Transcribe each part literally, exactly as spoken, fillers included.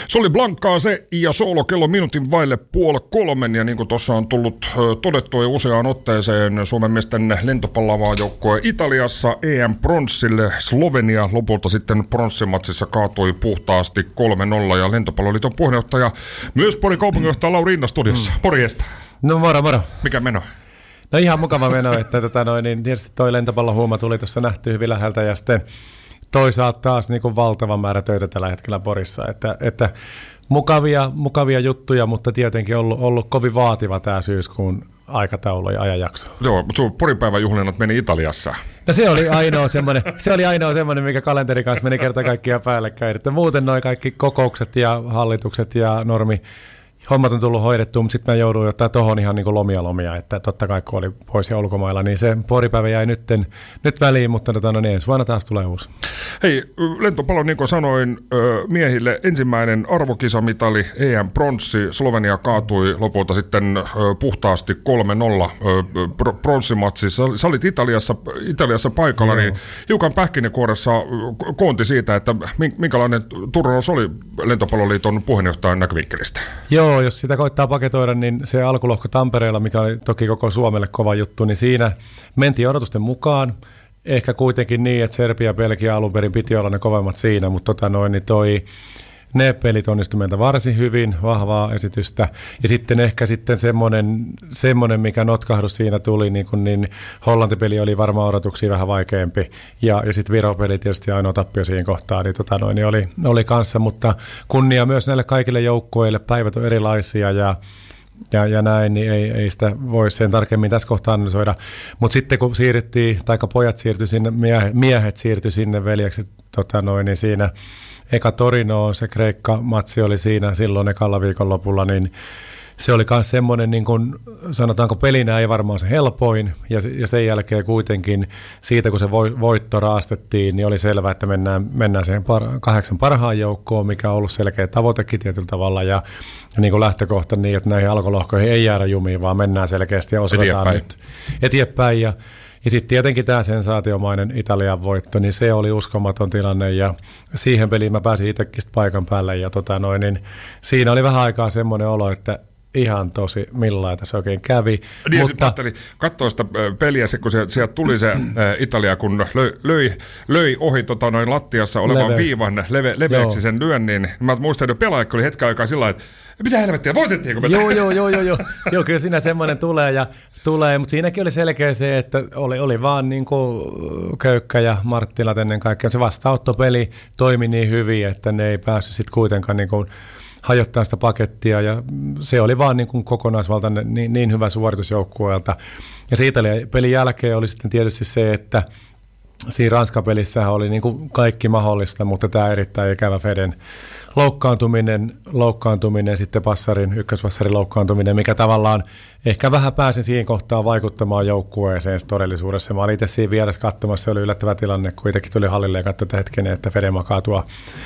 Se oli Blankkaa se ja soolo kello minuutin vaille puoli kolmen ja niin kuin tuossa on tullut todettua jo useaan otteeseen Suomen miesten lentopalloavaa joukkue Italiassa E M-pronssille. Slovenia lopulta sitten pronssimatsissa kaatui puhtaasti kolme nolla ja Lentopalloliiton puheenjohtaja myös Porin kaupunginjohtaja Lauri Inna studiossa. Mm. Porjesta. No moro moro. Mikä meno? No ihan mukava meno, että tota noin, niin tietysti toi lentopallohuuma tuli tuossa nähty hyvin läheltä ja sitten toisaalta taas niin kuin valtava määrä töitä tällä hetkellä Porissa, että, että mukavia, mukavia juttuja, mutta tietenkin ollut, ollut kovin vaativa tämä syyskuun aikataulu ja ajanjakso. Joo, mutta sun Porin päivän juhlinnat meni Italiassa. No se oli ainoa semmoinen, se oli ainoa semmoinen, mikä kalenterin kanssa meni kerta kaikkiaan päällekkäin, että muuten noin kaikki kokoukset ja hallitukset ja normi hommat on tullut hoidettua, mutta sitten mä jouduin ottaa tuohon ihan niin kuin lomia lomia, että totta kai kun oli pois ja ulkomailla, niin se poripäivä jäi nytten, nyt väliin, mutta tota, no niin, ensi vuonna taas tulee uusi. Hei, lentopallo, niin kuin sanoin, miehille ensimmäinen arvokisamitali E M-pronssi. Slovenia kaatui lopulta sitten puhtaasti kolme nolla pronssimatsissa. Sä olit Italiassa, Italiassa paikalla, Joo. niin hiukan pähkinäkuoressa koonti siitä, että minkälainen turnaus oli Lentopalloliiton puheenjohtajan näkövinkkelistä. Joo, jos sitä koittaa paketoida, niin se alkulohko Tampereella, mikä oli toki koko Suomelle kova juttu, niin siinä mentiin odotusten mukaan. Ehkä kuitenkin niin, että Serbia ja Belgia alun perin piti olla ne kovemmat siinä, mutta tota noin, niin toi, ne pelit onnistui meiltä varsin hyvin, vahvaa esitystä. Ja sitten ehkä sitten semmoinen, semmoinen mikä notkahdus siinä tuli, niin, kun, niin Hollanti-peli oli varmaan odotuksia vähän vaikeampi. Ja, ja sitten Viro-peli tietysti ainoa tappio siihen kohtaan, niin, tota noin, niin oli, oli kanssa. Mutta kunnia myös näille kaikille joukkueille, päivät on erilaisia ja Ja, ja näin, niin ei, ei sitä voi sen tarkemmin tässä kohtaa analysoida. Mutta sitten kun siirryttiin, tai pojat siirtyi sinne, miehet, miehet siirtyi sinne veljekset, tota noin, niin siinä eka Torino, se Kreikka-matsi oli siinä silloin ekalla viikonlopulla, niin se oli myös semmoinen, niin kuin sanotaanko pelinä ei varmaan se helpoin, ja, ja sen jälkeen kuitenkin siitä, kun se voitto raastettiin, niin oli selvää, että mennään, mennään siihen par, kahdeksan parhaan joukkoon, mikä on ollut selkeä tavoitekin tietyllä tavalla, ja, ja niin kuin lähtökohta niin, että näihin alkulohkoihin ei jäädä jumiin, vaan mennään selkeästi ja osoitetaan nyt eteenpäin, ja Ja sitten tietenkin tämä sensaatiomainen Italian voitto, niin se oli uskomaton tilanne ja siihen peliin mä pääsin itsekin paikan päälle ja tota noin, niin siinä oli vähän aikaa semmoinen olo, että ihan tosi millaita se oikein kävi. Niin mutta ajattelin, katsoa sitä peliä, se, kun se, sieltä tuli se ä, Italia, kun löi, löi, löi ohi tota, noin lattiassa olevan Leveys. viivan leve, leveäksi sen lyönnin. Mä muistan, että pelaajakko oli hetken aikaa sillä lailla, että mitä helvettiä, voitettiinko me? Joo, joo, joo, joo, joo. joo kyllä siinä semmoinen tulee, ja, tulee mutta siinäkin oli selkeä se, että oli, oli vaan niin kuin Köykkä ja Marttilat ennen kaikkea. Se vastaanottopeli toimi niin hyvin, että ne ei päässyt sitten kuitenkaan niin kuin hajottaa sitä pakettia, ja se oli vaan niin kuin kokonaisvaltainen niin, niin hyvä suoritus joukkueelta. Ja siitä pelin jälkeen oli sitten tietysti se, että siinä Ranska-pelissähän oli niin kuin kaikki mahdollista, mutta tämä erittäin ikävä Feden loukkaantuminen, loukkaantuminen, sitten passarin, ykköspassarin loukkaantuminen, mikä tavallaan ehkä vähän pääsi siihen kohtaan vaikuttamaan joukkueeseen todellisuudessa. Mä olin itse siinä vieressä katsomassa, se oli yllättävä tilanne, kuitenkin tuli hallille ja katsoi hetkinen, että Fede makaa tuo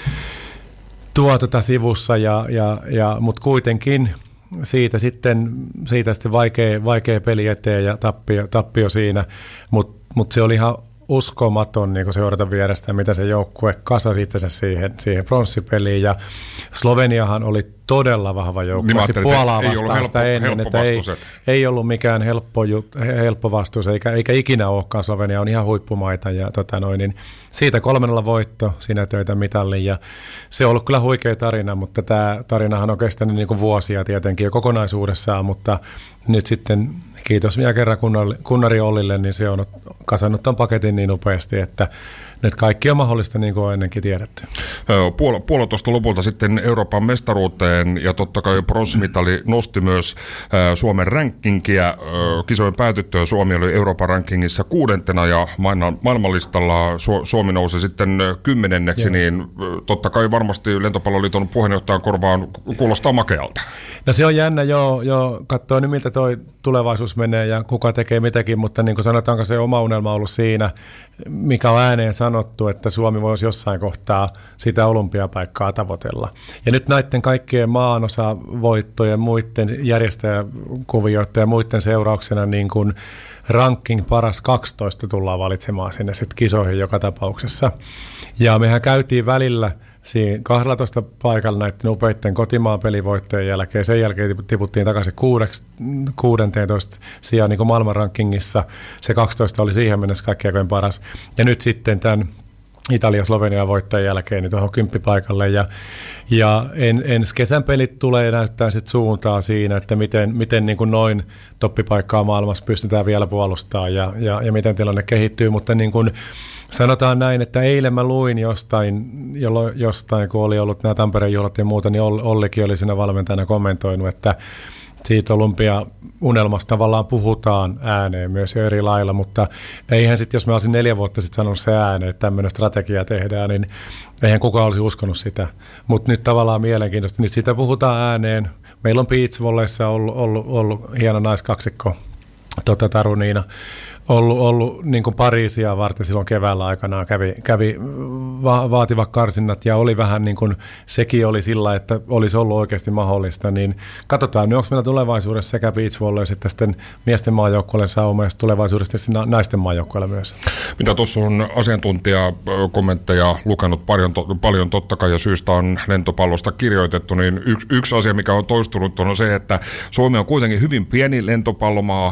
tuo tota sivussa, ja, ja, ja, mutta kuitenkin siitä sitten, siitä sitten vaikea, vaikea peli eteen ja tappio, tappio siinä, mutta mut se oli ihan uskomaton niin seurata vierestä, mitä se joukkue kasasi itsensä siihen, siihen pronssipeliin, ja Sloveniahan oli todella vahva joukkue. Niin Puolaa vastaan sitä ennen, että ei, ei ollut mikään helppo, helppo vastus, eikä, eikä ikinä olekaan. Slovenia on ihan huippumaita, ja tota noin, niin siitä kolmannella voitto, siinä töitä mitallin, ja se on ollut kyllä huikea tarina, mutta tämä tarinahan on kestänyt niin kuin vuosia tietenkin jo kokonaisuudessaan, mutta nyt sitten kiitos vielä kerran kunnari Ollille, niin se on kasannut ton paketin niin nopeasti, että nyt kaikki on mahdollista, niin kuin on ennenkin tiedetty. Puol- puolitoista lopulta sitten Euroopan mestaruuteen, ja totta kai pronssimitali nosti myös äh, Suomen rankingia. Äh, kisojen päätyttyä Suomi oli Euroopan rankingissa kuudentena, ja maailman, maailmanlistalla Su- Suomi nousi sitten kymmenenneksi, Joo. niin äh, totta kai varmasti Lentopalloliiton puheenjohtajan korvaan kuulostaa makealta. No se on jännä, joo, joo. Katsoo nyt miltä toi tulevaisuus menee ja kuka tekee mitäkin, mutta niin kuin sanotaanko se oma unelma on ollut siinä, mikä on ääneen sanottu, että Suomi voisi jossain kohtaa sitä olympiapaikkaa tavoitella. Ja nyt näiden kaikkien maanosavoittojen, muiden järjestäjäkuvioiden ja muiden seurauksena niin kuin ranking paras kaksitoista tullaan valitsemaan sinne sitten kisoihin joka tapauksessa. Ja mehän käytiin välillä siinä kahdellatoista paikalla näiden upeiden kotimaan pelivoittojen jälkeen. Sen jälkeen tiputtiin takaisin kuudentoista sijaan niin kuin maailmanrankingissa. Se kaksitoista oli siihen mennessä kaikkein paras. Ja nyt sitten tämän Italia-Slovenian voittojen jälkeen niin tuohon kymppipaikalle. Ja, ja en, ensi kesän pelit tulee näyttää sit suuntaa siinä, että miten, miten niin kuin noin toppipaikkaa maailmassa pystytään vielä puolustamaan ja, ja, ja miten tilanne kehittyy. Mutta niin kuin sanotaan näin, että eilen mä luin jostain, jolloin, jostain kun oli ollut nämä Tampereen juhlat ja muuta, niin Ollikin oli siinä valmentajana kommentoinut, että siitä olympiaunelmasta tavallaan puhutaan ääneen myös jo eri lailla, mutta eihän sitten, jos mä olisin neljä vuotta sitten sanonut se ääneen, että tämmöinen strategia tehdään, niin eihän kukaan olisi uskonut sitä. Mutta nyt tavallaan mielenkiintoista, nyt siitä puhutaan ääneen. Meillä on beach volleyssa ollut, ollut, ollut hieno naiskaksikko, tota, Taru Niina, ollut, ollut niin kuin Pariisia varten silloin keväällä aikanaan kävi, kävi va- vaativat karsinnat ja oli vähän niin kuin sekin oli sillä, että olisi ollut oikeasti mahdollista, niin katsotaan nyt, onko meillä tulevaisuudessa sekä beach volley että sitten miesten maajoukkueelle sauma ja tulevaisuudessa sitten naisten maajoukkueelle myös. Mitä tuossa on asiantuntijakommentteja lukenut paljon, to, paljon totta kai ja syystä on lentopallosta kirjoitettu, niin yksi, yksi asia, mikä on toistunut on se, että Suomi on kuitenkin hyvin pieni lentopallomaa,